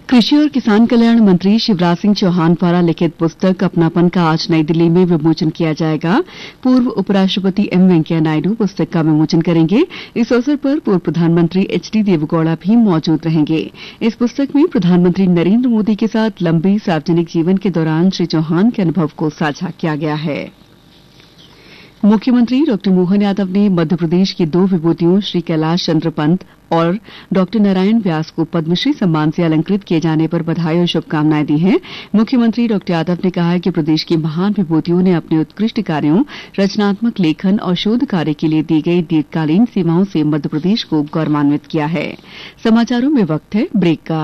कृषि और किसान कल्याण मंत्री शिवराज सिंह चौहान द्वारा लिखित पुस्तक अपनापन का आज नई दिल्ली में विमोचन किया जाएगा। पूर्व उपराष्ट्रपति एम वेंकैया नायडू पुस्तक का विमोचन करेंगे। इस अवसर पर पूर्व प्रधानमंत्री एचडी देवेगौड़ा भी मौजूद रहेंगे। इस पुस्तक में प्रधानमंत्री नरेंद्र मोदी के साथ लंबे सार्वजनिक जीवन के दौरान श्री चौहान के अनुभव को साझा किया गया है। मुख्यमंत्री डॉ मोहन यादव ने मध्यप्रदेश की 2 विभूतियों श्री कैलाश चंद्र पंत और डॉ नारायण व्यास को पद्मश्री सम्मान से अलंकृत किए जाने पर बधाई और शुभकामनाएं दी हैं। मुख्यमंत्री डॉ यादव ने कहा है कि प्रदेश की महान विभूतियों ने अपने उत्कृष्ट कार्यों, रचनात्मक लेखन और शोध कार्य के लिए दी गई दीर्घकालीन सेवाओं से मध्यप्रदेश को गौरवान्वित किया है। समाचारों में वक्त है ब्रेक का।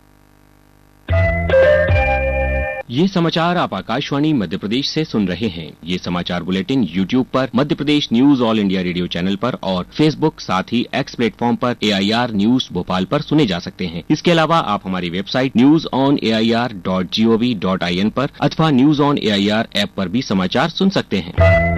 ये समाचार आप आकाशवाणी मध्य प्रदेश से सुन रहे हैं। ये समाचार बुलेटिन YouTube पर Madhya Pradesh news all India radio channel पर और Facebook साथ ही X प्लेटफॉर्म पर AIR न्यूज भोपाल पर सुने जा सकते हैं। इसके अलावा आप हमारी वेबसाइट newsonair.gov.in पर अथवा न्यूज ऑन AIR ऐप पर भी समाचार सुन सकते हैं।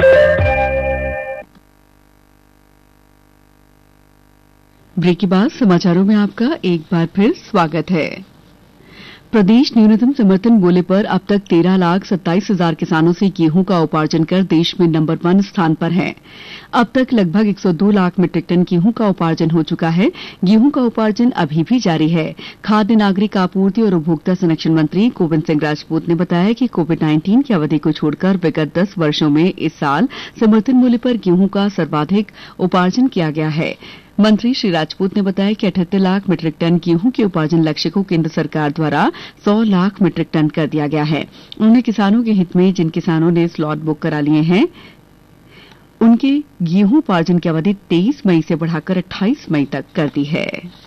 ब्रेक के बाद समाचारों में आपका एक बार फिर स्वागत है। प्रदेश न्यूनतम समर्थन मूल्य पर अब तक 13,27,000 किसानों से गेहूं का उपार्जन कर देश में नंबर 1 स्थान पर है। अब तक लगभग 102 लाख मीट्रिक टन गेहूं का उपार्जन हो चुका है। गेहूं का उपार्जन अभी भी जारी है। खाद्य नागरिक आपूर्ति और उपभोक्ता संरक्षण मंत्री गोविंद सिंह राजपूत ने बताया कि कोविड-19 की अवधि को छोड़कर विगत 10 वर्षों में इस साल समर्थन मूल्य पर गेहूं का सर्वाधिक उपार्जन किया गया है। मंत्री श्री राजपूत ने बताया कि 78 लाख मीट्रिक टन गेहूं के उपार्जन लक्ष्य को केंद्र सरकार द्वारा 100 लाख मीट्रिक टन कर दिया गया है। उन्होंने किसानों के हित में जिन किसानों ने स्लॉट बुक करा लिए हैं उनके गेहूं उपार्जन की अवधि 23 मई से बढ़ाकर 28 मई तक कर दी है।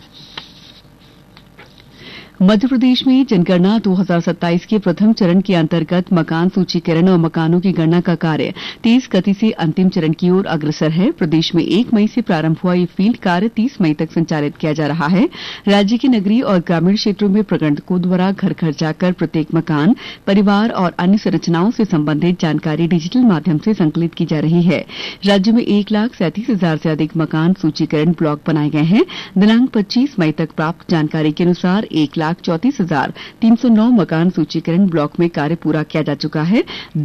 मध्य प्रदेश में जनगणना 2027 के प्रथम चरण के अंतर्गत मकान सूचीकरण और मकानों की गणना का कार्य तेज गति से अंतिम चरण की ओर अग्रसर है। प्रदेश में 1 मई से प्रारंभ हुआ ये फील्ड कार्य 30 मई तक संचालित किया जा रहा है। राज्य के नगरीय और ग्रामीण क्षेत्रों में प्रगणकों द्वारा घर घर जाकर प्रत्येक मकान, परिवार और अन्य संरचनाओं से संबंधित जानकारी डिजिटल माध्यम से संकलित की जा रही है। राज्य में 1,37,000 से अधिक मकान सूचीकरण ब्लॉक बनाए गए हैं। दिनांक 25 मई तक प्राप्त जानकारी के अनुसार 1,34,309 मकान सूचीकरण ब्लॉक में कार्य पूरा किया जा चुका है।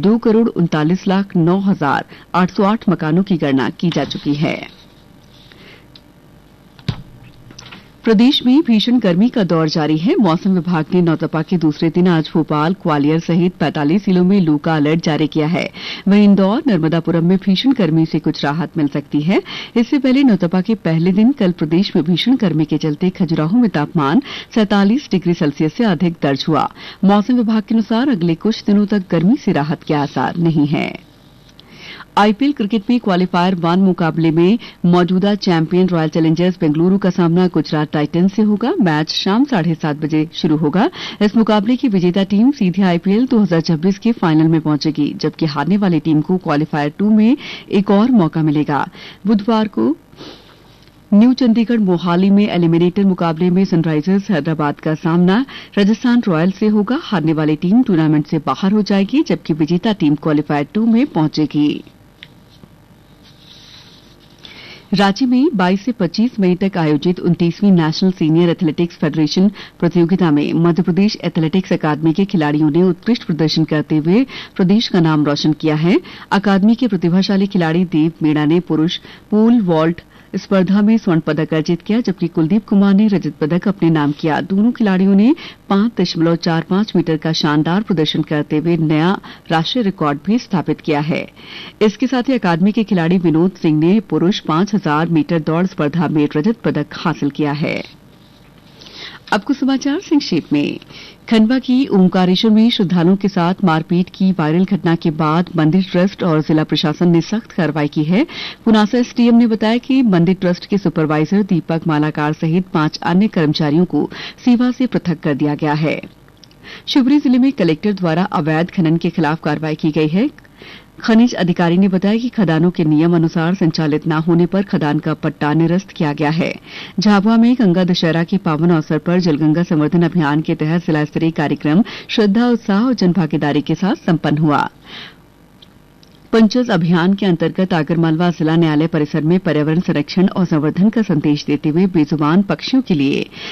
2,39,09,808 मकानों की गणना की जा चुकी है। प्रदेश में भीषण गर्मी का दौर जारी है। मौसम विभाग ने नौतपा के दूसरे दिन आज भोपाल, ग्वालियर सहित 45 जिलों में लू का अलर्ट जारी किया है। वहीं इंदौर, नर्मदापुरम में भीषण गर्मी से कुछ राहत मिल सकती है। इससे पहले नौतपा के पहले दिन कल प्रदेश में भीषण गर्मी के चलते खजुराहो में तापमान 47 डिग्री सेल्सियस से अधिक दर्ज हुआ। मौसम विभाग के अनुसार अगले कुछ दिनों तक गर्मी से राहत के आसार नहीं है। आईपीएल क्रिकेट में क्वालीफायर 1 मुकाबले में मौजूदा चैंपियन रॉयल चैलेंजर्स बेंगलुरु का सामना गुजरात टाइटंस से होगा। मैच शाम 7:30 बजे शुरू होगा। इस मुकाबले की विजेता टीम सीधे आईपीएल 2026 के फाइनल में पहुंचेगी, जबकि हारने वाली टीम को क्वालीफायर 2 में एक और मौका मिलेगा। बुधवार को न्यू चंडीगढ़ मोहाली में एलिमिनेटर मुकाबले में सनराइजर्स हैदराबाद का सामना राजस्थान रॉयल्स से होगा। हारने वाली टीम टूर्नामेंट से बाहर हो जाएगी, जबकि विजेता टीम क्वालीफायर 2 में पहुंचेगी। रांची में 22 से 25 मई तक आयोजित 29वीं नेशनल सीनियर एथलेटिक्स फेडरेशन प्रतियोगिता में मध्यप्रदेश एथलेटिक्स अकादमी के खिलाड़ियों ने उत्कृष्ट प्रदर्शन करते हुए प्रदेश का नाम रोशन किया है। अकादमी के प्रतिभाशाली खिलाड़ी देव मीणा ने पुरुष पोल वॉल्ट स्पर्धा में स्वर्ण पदक अर्जित किया, जबकि कुलदीप कुमार ने रजत पदक अपने नाम किया। दोनों खिलाड़ियों ने 5.45 मीटर का शानदार प्रदर्शन करते हुए नया राष्ट्रीय रिकॉर्ड भी स्थापित किया है। इसके साथ ही अकादमी के खिलाड़ी विनोद सिंह ने पुरुष 5,000 मीटर दौड़ स्पर्धा में रजत पदक हासिल किया है। अब कुछ समाचार संक्षेप में। खंडवा की ओंकारेश्वर में श्रद्धालुओं के साथ मारपीट की वायरल घटना के बाद मंदिर ट्रस्ट और जिला प्रशासन ने सख्त कार्रवाई की है। पुनासा एसडीएम ने बताया कि मंदिर ट्रस्ट के सुपरवाइजर दीपक मालाकार सहित 5 अन्य कर्मचारियों को सेवा से पृथक कर दिया गया है। शिवपुरी जिले में कलेक्टर द्वारा अवैध खनन के खिलाफ कार्रवाई की गई है। खनिज अधिकारी ने बताया कि खदानों के नियम अनुसार संचालित न होने पर खदान का पट्टा निरस्त किया गया है। झाबुआ में गंगा दशहरा के पावन अवसर पर जलगंगा संवर्धन अभियान के तहत जिला स्तरीय कार्यक्रम श्रद्धा, उत्साह और जनभागीदारी के साथ संपन्न हुआ। पंचज अभियान के अंतर्गत आगरमालवा जिला न्यायालय परिसर में पर्यावरण संरक्षण और संवर्धन का संदेश देते हुए बेजुबान पक्षियों के लिए